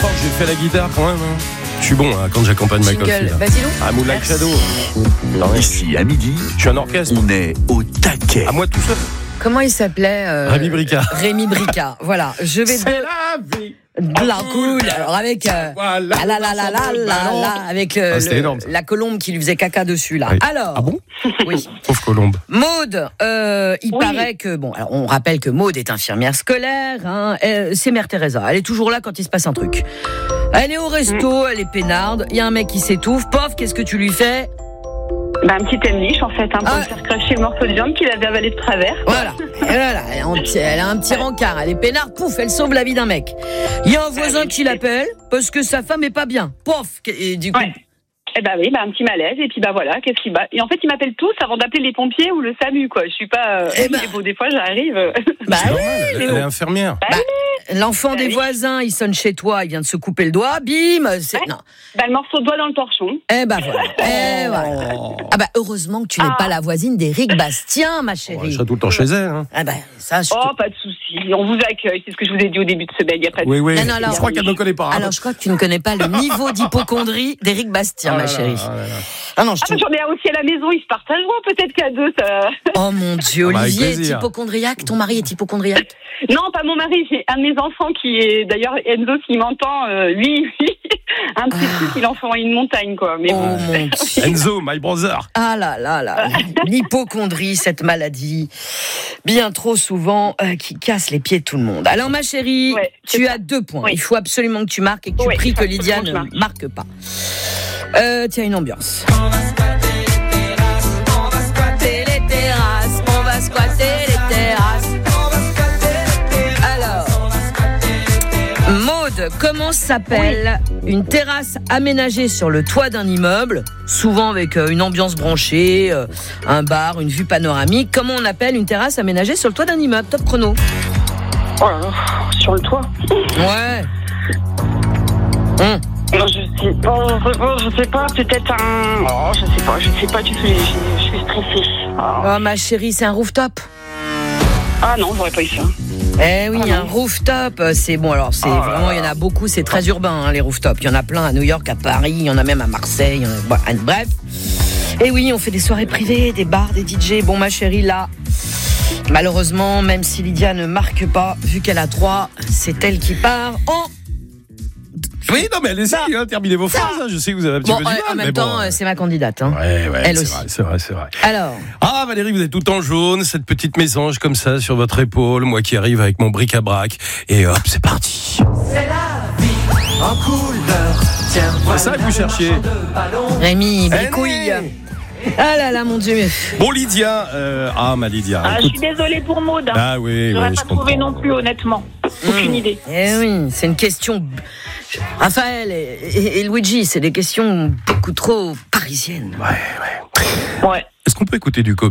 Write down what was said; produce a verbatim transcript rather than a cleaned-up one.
fort que j'ai fait la guitare quand même. Hein. Je suis bon hein, quand j'accompagne Michael Field. Vas-y, donc. Ah, Moonlight Shadow. Ici, à midi, Je suis un orchestre. on est au taquet. À moi tout seul. Comment il s'appelait euh, Rémi Bricard. Rémi Bricard. Voilà. Je vais C'est de, la vie. de la cool. Alors avec euh, Voilà. ah là là là là là là avec euh, Ah, c'était le- énorme, ça. la colombe qui lui faisait caca dessus là. Oui. Alors. Ah bon? Oui. Pauvre colombe. Maude, euh, il Oui. paraît que bon, alors on rappelle que Maude est infirmière scolaire. Hein, euh, c'est Mère Teresa. Elle est toujours là quand il se passe un truc. Elle est au resto, elle est peinarde. Il y a un mec qui s'étouffe. Pof, qu'est-ce que tu lui fais? Bah, un petit emliche en fait, hein, pour Ah. lui faire cracher le morceau de viande qu'il avait avalé de travers. Voilà. Et voilà, elle, a un petit, elle a un petit rencard, elle est peinarde, pouf, elle sauve la vie d'un mec. Il y a un voisin qui l'appelle parce que sa femme est pas bien. Pof, et du coup. Ouais. Eh bah oui, bah un petit malaise, et puis bah voilà, qu'est-ce qu'il bat. Et en fait, ils m'appellent tous avant d'appeler les pompiers ou le SAMU, quoi. Je suis pas. Euh... Eh ben. et bon, des fois, j'arrive. euh, Bah C'est oui, normal, elle, elle est infirmière. Bah, bah, l'enfant Bah des oui. voisins, il sonne chez toi, il vient de se couper le doigt, bim, c'est. Ouais. Non. bah, le morceau de doigt dans le torchon. Eh bah voilà. Eh voilà. Ah bah heureusement que tu n'es Ah. pas la voisine d'Éric Bastien, ma Ouais, chérie. je serai tout le temps chez elle. Hein. Ah bah ça, je te- Oh, pas de souci. On vous accueille, c'est ce que je vous ai dit au début de semaine. Il y a pas de Oui, oui. Non, non, alors- je crois qu'elle ne me connaît pas. hein. Alors je crois que tu ne connais pas le niveau d'hypocondrie d'Éric Bastien, Oh ma là là, chérie. oh là là. Ah non, je Ah, te... bah, j'en ai un aussi à la maison, ils se partageront peut-être qu'à deux, ça. Oh mon Dieu, Ah bah, avec Olivier est plaisir. hypocondriaque. Ton mari est hypocondriaque. Non, pas mon mari, j'ai un de mes enfants qui est, d'ailleurs, Enzo, s'il m'entend, euh, lui, lui, un petit Ah. truc, il en fait une montagne, quoi. Mais Oh bon. mon Dieu. Enzo, my brother. Ah là là là, l'hypocondrie, cette maladie, bien trop souvent, euh, qui casse les pieds de tout le monde. Alors ma chérie, Ouais, c'est tu ça. as deux points. Oui. Il faut absolument que tu marques et que tu Oui, pries il faut que Lydia absolument ne que je marque pas. Euh, tiens, une ambiance. On va squatter les terrasses, on va squatter les terrasses. Alors, Maude, comment s'appelle une terrasse aménagée sur le toit d'un immeuble, souvent avec euh, une ambiance branchée, euh, un bar, une vue panoramique. Comment on appelle une terrasse aménagée sur le toit d'un immeuble? Top chrono. Oh là là, sur le toit. Ouais. Hum. Non, je sais pas, je sais pas, je sais pas, peut-être un. Oh, je sais pas, je sais pas du tout, je, je suis stressée. Oh. Oh ma chérie, c'est un rooftop. Ah non, j'aurais pas eu ça. Eh oui, Ah un non. rooftop, euh, c'est bon. Alors c'est Oh là vraiment, il y en a beaucoup, c'est très urbain hein, les rooftops. Il y en a plein à New York, à Paris, il y en a même à Marseille. il y en a- bon, bref. Et oui, on fait des soirées privées, des bars, des D J. Bon ma chérie, là, malheureusement, même si Lydia ne marque pas, vu qu'elle a trois, c'est elle qui part en. Oui, non, mais allez-y, hein, terminez vos phrases. hein. Je sais que vous avez un petit Bon, peu du euh, mal. en mais même bon, temps, euh, euh, c'est ma candidate. Hein. Ouais, ouais, Elle c'est aussi. vrai, c'est vrai, c'est vrai. Alors, Ah, Valérie, vous êtes tout en jaune, cette petite mésange comme ça sur votre épaule, moi qui arrive avec mon bric-à-brac, et hop, c'est parti. En couleur, tiens, C'est ça que vous cherchiez. Rémi, Eh bricouille. non. Ah là là, mon Dieu. Bon, Lydia, euh, ah, ma Lydia, Ah, je écoute. suis désolée pour Maud. Hein. Ah oui, J'aurais oui, pas je trouvé comprends. non plus, honnêtement. Aucune Mmh. idée. Eh oui, c'est une question. Raphaël et, et- et Luigi, c'est des questions beaucoup trop parisiennes. Ouais, ouais. Ouais. Est-ce qu'on peut écouter du coq